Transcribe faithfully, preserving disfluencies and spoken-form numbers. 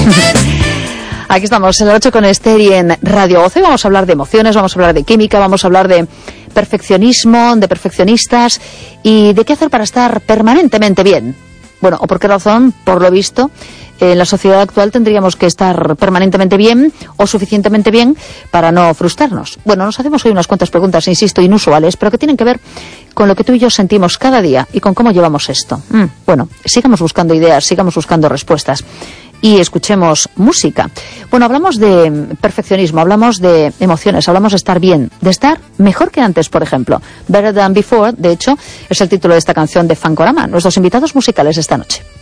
Aquí estamos, en el ocho con Esther y en Radio Gozo. Vamos a hablar de emociones, vamos a hablar de química, vamos a hablar de perfeccionismo, de perfeccionistas y de qué hacer para estar permanentemente bien. Bueno, o por qué razón, por lo visto, en la sociedad actual tendríamos que estar permanentemente bien o suficientemente bien para no frustrarnos. Bueno, nos hacemos hoy unas cuantas preguntas, insisto, inusuales, pero que tienen que ver con lo que tú y yo sentimos cada día y con cómo llevamos esto. Mm, bueno, sigamos buscando ideas, sigamos buscando respuestas y escuchemos música. Bueno, hablamos de perfeccionismo, hablamos de emociones, hablamos de estar bien, de estar mejor que antes, por ejemplo. Better Than Before, de hecho, es el título de esta canción de Fankorama, nuestros invitados musicales esta noche.